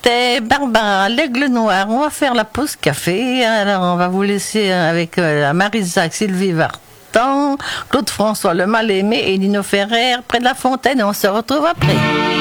C'était Barbara, l'Aigle Noir. On va faire la pause café. Alors, on va vous laisser avec Marisac, Sylvie Vartan, Claude François, Le Mal-Aimé et Nino Ferrer, près de la Fontaine. Et on se retrouve après.